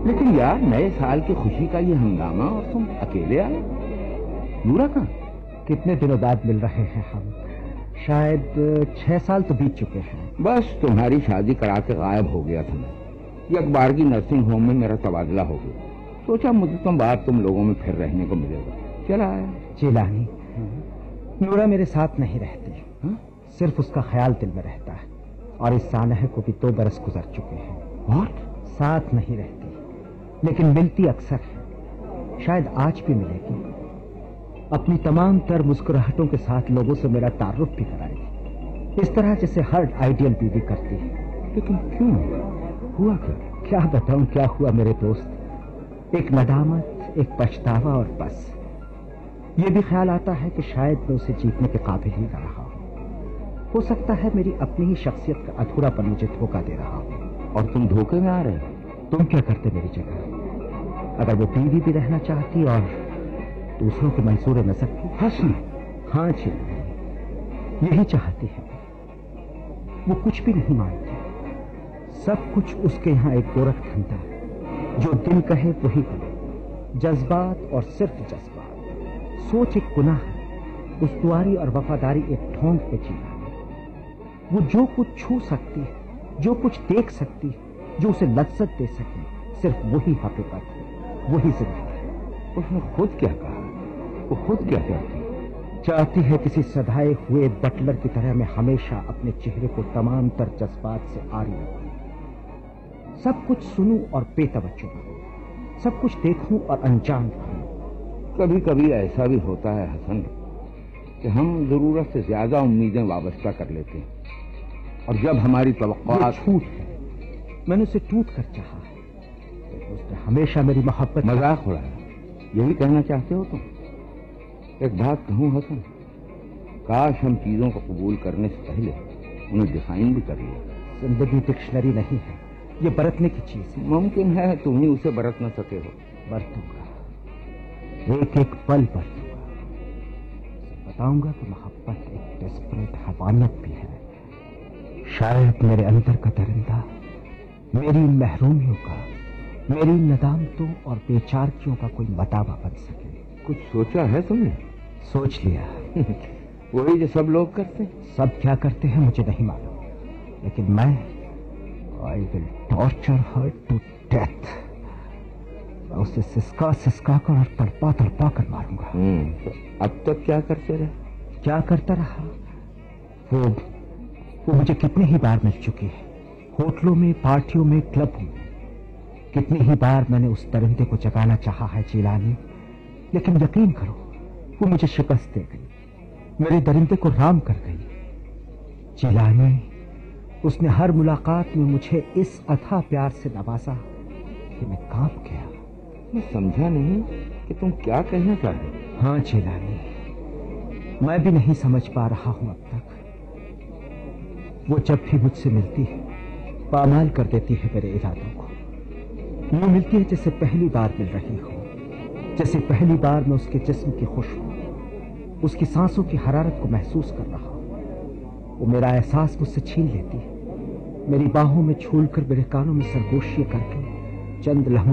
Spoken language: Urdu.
لیکن یار نئے سال کی خوشی کا یہ ہنگامہ اور تم اکیلے آئے. نورا کہاں؟ کتنے دنوں بعد مل رہے ہیں ہم. شاید 6 سال تو بیت چکے ہیں. بس تمہاری شادی کرا کے غائب ہو گیا تھا میں. یہ اخبار کی نرسنگ ہوم میں میرا تبادلہ ہو گیا. سوچا مدتوں بعد تم لوگوں میں پھر رہنے کو ملے گا. چلا آیا. جیلانی، نورا میرے ساتھ نہیں رہتی. صرف اس کا خیال دل میں رہتا ہے. اور اس سانحے کو بھی 2 برس گزر چکے ہیں. واٹ؟ ساتھ نہیں رہتی لیکن ملتی اکثر ہے. شاید آج بھی ملے گی. اپنی تمام تر مسکراہٹوں کے ساتھ لوگوں سے میرا تعارف بھی کرائے گی، اس طرح جیسے ہر آئیڈیل بیوی کرتی ہے. لیکن کیوں؟ ہوا کیا بتاؤں کیا ہوا میرے دوست. ایک ندامت، ایک پچھتاوا اور بس. یہ بھی خیال آتا ہے کہ شاید میں اسے جیتنے کے قابل ہی نہ رہا ہوں. ہو سکتا ہے میری اپنی ہی شخصیت کا ادھورا پن مجھے دھوکہ دے رہا ہوں. اور تم دھوکے میں آ رہے ہو؟ تم کیا کرتے میری جگہ؟ اگر وہ بیوی بھی رہنا چاہتی اور دوسروں کے منصور نظر کی. حسن. ہاں جی، یہی چاہتی ہے. وہ کچھ بھی نہیں مانتی. سب کچھ اس کے یہاں ایک گورکھ دھندا ہے. جو دل کہے وہی کرے. جذبات اور صرف جذبات. سوچ ایک گناہ ہے، استواری اور وفاداری ایک ڈھونگ پہ جینا ہے. وہ جو کچھ چھو سکتی ہے، جو کچھ دیکھ سکتی ہے، جو اسے لذت دے سکے، صرف وہی حقیقت ہے، وہی زندگی ہے. اس نے خود کیا کہا؟ وہ خود کیا کہتی؟ چاہتی ہے کسی سدھائے ہوئے بٹلر کی طرح میں ہمیشہ اپنے چہرے کو تمام تر جذبات سے آری رکھوں. سب کچھ سنوں اور بے توجہ رہوں. سب کچھ دیکھوں اور انجان رہوں. کبھی کبھی ایسا بھی ہوتا ہے حسن کہ ہم ضرورت سے زیادہ امیدیں وابستہ کر لیتے ہیں، اور جب ہماری توقعات چھوٹ ہے. میں نے اسے ٹوٹ کر چاہا ہے. اس نے ہمیشہ میری محبت مذاق اڑایا. یہی کہنا چاہتے ہو تم؟ ایک بات کہوں حسن، کاش ہم چیزوں کو قبول کرنے سے پہلے انہیں ڈیفائن بھی کر لیا. زندگی ڈکشنری نہیں ہے، یہ برتنے کی چیز ہے. ممکن ہے تم ہی اسے برت نہ سکے ہو. برتوں گا، ایک ایک پل برتوں گا. بتاؤں گا کہ محبت ایک ڈیسپریٹ حیوانیت بھی ہے. شاید میرے اندر کا درندہ میری محرومیوں کا، میری ندامتوں اور بیچارگیوں کا کوئی مداوا بن سکے. کچھ سوچا ہے تم نے؟ سوچ لیا. وہی جو سب لوگ کرتے ہیں. سب کیا کرتے ہیں مجھے نہیں معلوم، لیکن میں I will torture her to death. میں اسے سسکا سسکا کر اور تڑپا تڑپا کر ماروں گا. اب تک کیا کرتے رہے؟ کیا کرتا رہا؟ وہ مجھے کتنے ہی بار مل چکی ہے. ہوٹلوں میں، پارٹیوں میں، کلبوں میں. کتنی ہی بار میں نے اس درندے کو جگانا چاہا ہے جیلانی، لیکن یقین کرو وہ مجھے شکست دے گئی. میرے درندے کو رام کر گئی. جیلانی، اس نے ہر ملاقات میں مجھے اس اتھا پیار سے نوازا کہ میں کانپ گیا. میں سمجھا نہیں کہ تم کیا کہنا چاہتے. ہاں جیلانی، میں بھی نہیں سمجھ پا رہا ہوں اب تک. وہ جب بھی مجھ سے ملتی ہے پامال کر دیتی ہے میرے ارادوں کو. یوں ملتی ہے جیسے پہلی بار مل رہی ہو، جیسے پہلی بار میں اس کے جسم کی خوشبو، اس کی سانسوں کی حرارت کو محسوس کر رہا ہوں. وہ میرا احساس مجھ سے چھین لیتی ہے، میری باہوں میں چھول کر میرے کانوں میں سرگوشی کر کے چند لمحوں